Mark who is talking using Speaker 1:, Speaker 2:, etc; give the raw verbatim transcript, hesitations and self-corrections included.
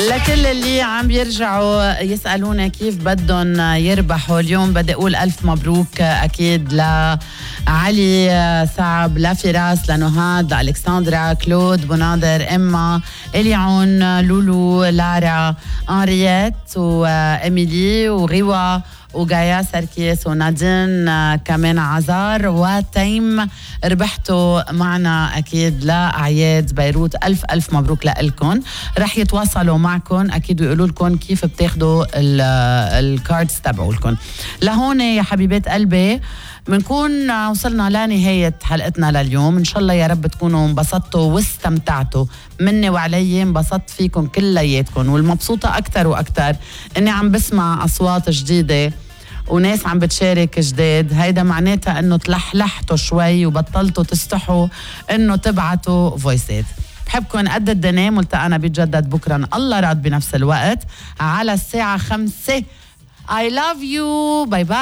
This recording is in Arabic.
Speaker 1: لكل اللي عم بيرجعوا يسألونا كيف بدهم يربحوا اليوم، بدي أقول ألف مبروك أكيد لعلي صعب، لفراس، لنهاد، لألكسندرا، كلود، بنادر، إما، إليعون، لولو، لارا، أنريات وإميلي وغيوة وغايا سركيس ونادين كمان عزار وتيم. ربحتوا معنا أكيد لأعياد بيروت. ألف ألف مبروك لكم. رح يتواصلوا معكم أكيد ويقولوا لكم كيف بتاخدوا الكاردز تبعولكم. لهون يا حبيبات قلبي بنكون وصلنا لنهاية حلقتنا لليوم. إن شاء الله يا رب تكونوا انبسطتوا واستمتعتوا. مني وعلي انبسطت فيكم كلياتكم، والمبسوطة أكتر وأكتر إني عم بسمع أصوات جديدة وناس عم بتشارك جديد. هيدا معناتها إنه تلحلحتوا شوي وبطلتوا تستحوا إنه تبعتوا فويسات. بحبكم قد الدنيا. ملتقانا بيتجدد بكرة الله راد بنفس الوقت على الساعة خمسة. I love you. باي باي.